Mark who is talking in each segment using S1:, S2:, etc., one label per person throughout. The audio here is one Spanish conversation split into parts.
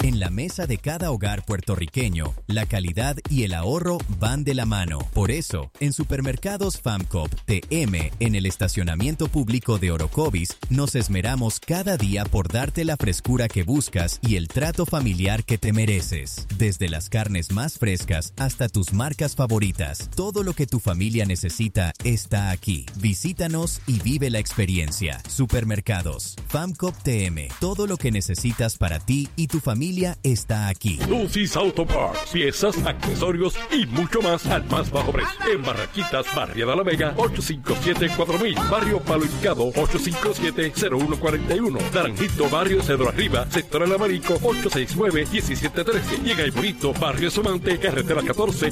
S1: En la mesa de cada hogar puertorriqueño, la calidad y el ahorro van de la mano. Por eso, en Supermercados FAMCOP TM, en el estacionamiento público de Orocovis, nos esmeramos cada día por darte la frescura que buscas y el trato familiar que te mereces. Desde las carnes más frescas hasta tus marcas favoritas, todo lo que tu familia necesita está aquí. Visítanos y vive la experiencia. Supermercados FAMCOP TM, todo lo que necesitas para ti y tu familia está aquí.
S2: Lucy's Auto Parts, piezas, accesorios y mucho más al más bajo precio. En Barranquitas, Barrio de la Vega, 857-4000. Barrio Palo Híncado, 857-0141. Naranjito, Barrio Cedro Arriba, Sector El Amarico, 869-1713. Y en Aimonito, Barrio Somante, Carretera 14,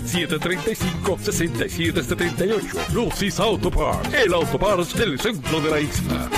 S2: 735-6778. Lucy's Auto Parts, el Auto Parts del centro de la isla.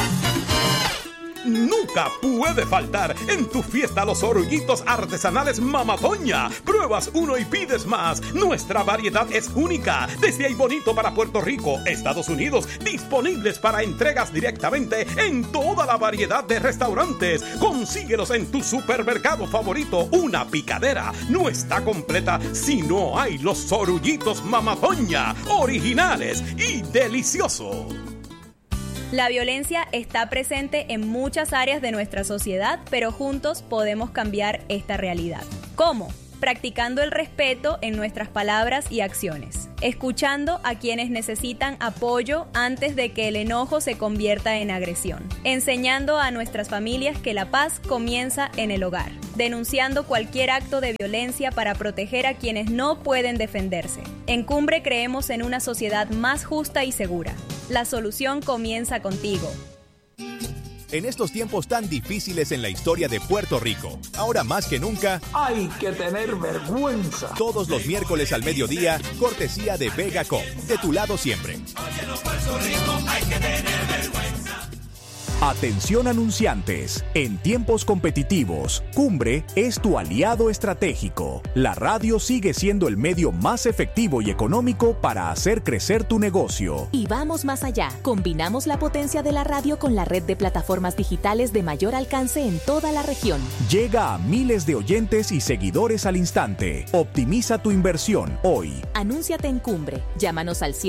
S3: Nunca puede faltar en tu fiesta los orullitos artesanales Mama Toña. Pruebas uno y pides más. Nuestra variedad es única. Desde ahí bonito para Puerto Rico, Estados Unidos, disponibles para entregas directamente en toda la variedad de restaurantes. Consíguelos en tu supermercado favorito. Una picadera no está completa si no hay los orullitos Mama Toña, originales y deliciosos.
S4: La violencia está presente en muchas áreas de nuestra sociedad, pero juntos podemos cambiar esta realidad. ¿Cómo? Practicando el respeto en nuestras palabras y acciones, escuchando a quienes necesitan apoyo antes de que el enojo se convierta en agresión, enseñando a nuestras familias que la paz comienza en el hogar, denunciando cualquier acto de violencia para proteger a quienes no pueden defenderse. En Cumbre creemos en una sociedad más justa y segura. La solución comienza contigo.
S5: En estos tiempos tan difíciles en la historia de Puerto Rico, ahora más que nunca,
S6: hay que tener vergüenza.
S5: Todos los miércoles al mediodía, cortesía de Vega Com, de tu lado siempre.
S7: Oye, los Puerto Rico, hay que tener vergüenza.
S8: Atención anunciantes, en tiempos competitivos, Cumbre es tu aliado estratégico. La radio sigue siendo el medio más efectivo y económico para hacer crecer tu negocio.
S9: Y vamos más allá, combinamos la potencia de la radio con la red de plataformas digitales de mayor alcance en toda la región.
S8: Llega a miles de oyentes y seguidores al instante. Optimiza tu inversión hoy.
S9: Anúnciate en Cumbre. Llámanos al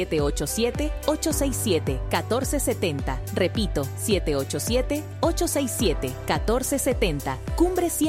S9: 787-867-1470. Repito, 787-867-1470. Cumbre 100.